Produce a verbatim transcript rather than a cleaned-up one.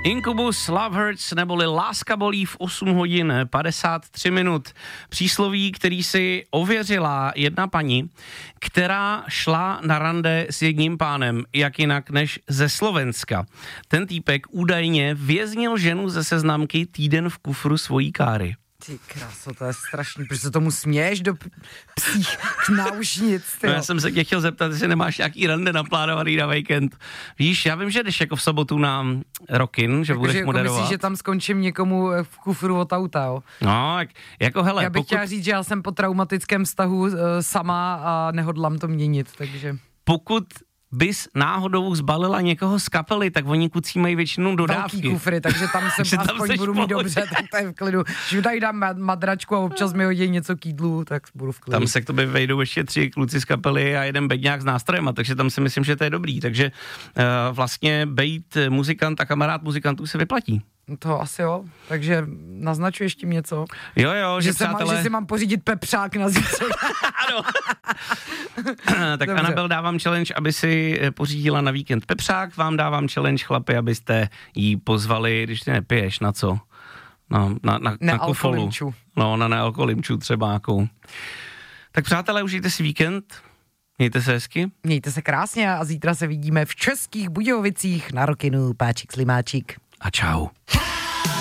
Incubus, Love Hurts neboli Láska bolí v osm hodin padesát tři minut. Přísloví, který si ověřila jedna paní, která šla na rande s jedním pánem, jak jinak než ze Slovenska. Ten týpek údajně věznil ženu ze seznamky Týden v kufru svojí káry. Ty kráso, to je strašný, protože se tomu směješ do psích náušnic. No, já jsem se tě chtěl zeptat, jestli nemáš nějaký rande naplánovaný na víkend. Víš, já vím, že jdeš jako v sobotu na Rockin, že jako, budeš že, moderovat. Jako myslíš, že tam skončím někomu v kufru od auta, jo? No, jak, jako hele, já bych pokud... chtěla říct, že já jsem po traumatickém vztahu uh, sama a nehodlám to měnit, takže... Pokud bys náhodou zbalila někoho z kapely, tak oni kucí mají většinou dodávky. Velký kufry, takže tam se tam aspoň budu mít dobře, tak to je v klidu. Když mi tady dám madračku a občas mi hodí něco k jídlu, tak budu v klidu. Tam se k tobě vejdou ještě tři kluci z kapely a jeden bedňák s nástrojema, takže tam si myslím, že to je dobrý. Takže uh, vlastně bejt muzikant a kamarád muzikantů se vyplatí. To asi jo, takže naznačuješ tím něco? Jo, jo, že, že, přátelé... má, že si mám pořídit pepřák na zítřek. Ano. Tak Dobře. Anabel dávám challenge, aby si pořídila na víkend pepřák, vám dávám challenge, chlapi, abyste jí pozvali, když ty nepiješ, na co? Na, na, na, na kufolu. No, na nealkoholimču třeba nějakou. Tak přátelé, užijte si víkend, mějte se hezky. Mějte se krásně a zítra se vidíme v Českých Budějovicích na Rockinu. Páčik Slimáčik. A čau.